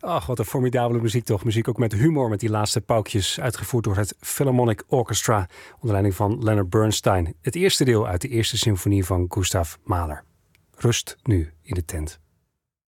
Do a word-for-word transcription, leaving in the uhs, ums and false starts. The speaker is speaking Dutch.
Ach, wat een formidabele muziek toch. Muziek ook met humor, met die laatste paukjes. Uitgevoerd door het Philharmonic Orchestra onder leiding van Leonard Bernstein. Het eerste deel uit de eerste symfonie van Gustav Mahler. Rust nu in de tent.